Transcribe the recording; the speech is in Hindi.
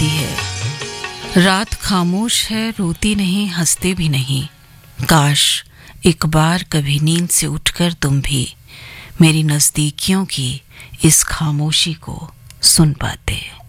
जाती है। रात खामोश है, रोती नहीं, हंसते भी नहीं। काश एक बार कभी नींद से उठकर तुम भी मेरी नज़दीकियों की इस खामोशी को सुन पाते।